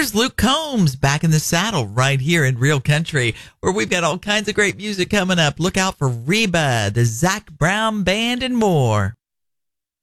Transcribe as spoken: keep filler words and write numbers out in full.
here's Luke Combs back in the saddle right here in Real Country, where we've got all kinds of great music coming up. Look out for Reba, the Zac Brown Band, and more.